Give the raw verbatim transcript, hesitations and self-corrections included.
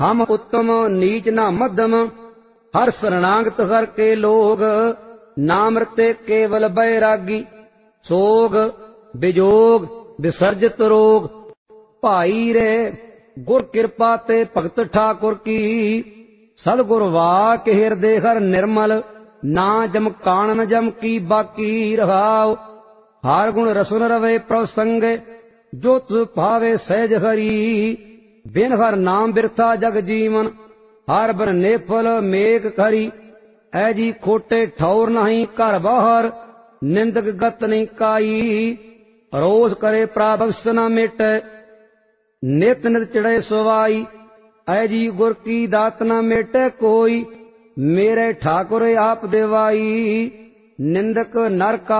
हम उत्तम नीच न मध्यम, हर शरणागत हर के लोग। नामृते केवल बैरागी, सोग विजोग विसर्जित रोग। भाई रे गुर कृपा ते भगत ठाकुर की, सदगुर वाक हिरदे हर निर्मल। ना जम कानन जम की बाकी रहाओ, हर गुण रसन रवे प्रसंग। जो तुझ भावे सहज हरी, बिन हर नाम बिरथा जग जीवन। हर बर नेफल मेघ खरी, ऐजी खोटे ठौर नहीं घर बाहर। निंदक गत नहीं काई, रोज करे प्राबक्ष न मिट। नित नित चढ़े सुवाई, ऐजी गुर की दात न मिटे कोई। मेरे ठाकुर आप देवाई, निंदक नर का